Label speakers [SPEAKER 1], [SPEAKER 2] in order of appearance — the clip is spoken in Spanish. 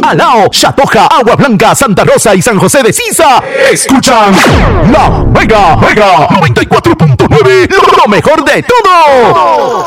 [SPEAKER 1] Alao, Chatoja, Agua Blanca, Santa Rosa y San José de Sisa escuchan La Mega 94.9, lo mejor de todo.